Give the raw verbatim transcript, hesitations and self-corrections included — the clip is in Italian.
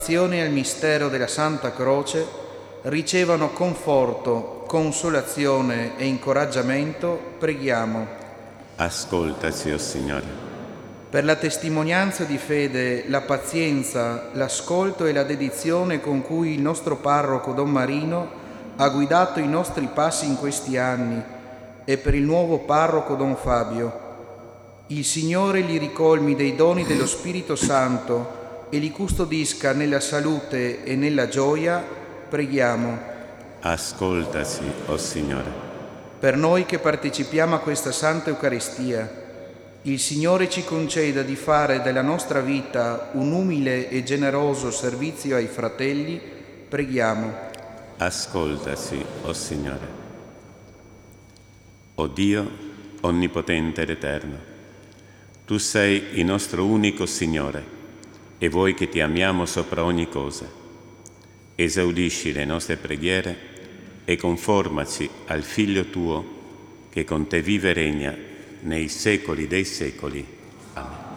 Al mistero della Santa Croce ricevano conforto, consolazione e incoraggiamento, preghiamo. Ascoltaci, o Signore. Per la testimonianza di fede, la pazienza, l'ascolto e la dedizione con cui il nostro parroco Don Marino ha guidato i nostri passi in questi anni, e per il nuovo parroco Don Fabio, il Signore li ricolmi dei doni dello Spirito Santo e li custodisca nella salute e nella gioia, preghiamo. Ascoltaci, o Signore. Per noi che partecipiamo a questa Santa Eucaristia, il Signore ci conceda di fare della nostra vita un umile e generoso servizio ai fratelli, preghiamo. Ascoltaci, o Signore. O Dio, onnipotente ed eterno, Tu sei il nostro unico Signore, e vuoi che ti amiamo sopra ogni cosa. Esaudisci le nostre preghiere e conformaci al Figlio tuo, che con te vive e regna nei secoli dei secoli. Amen.